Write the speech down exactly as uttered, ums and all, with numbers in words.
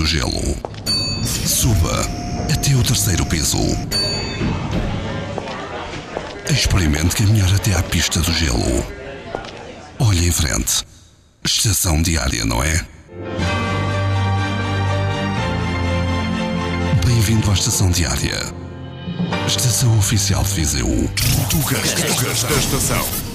do gelo. Suba até o terceiro piso. Experimente caminhar até à pista do gelo. Olhe em frente. Estação diária, não é? Bem-vindo à Estação Diária. Estação Oficial de Viseu. Tugas da Estação.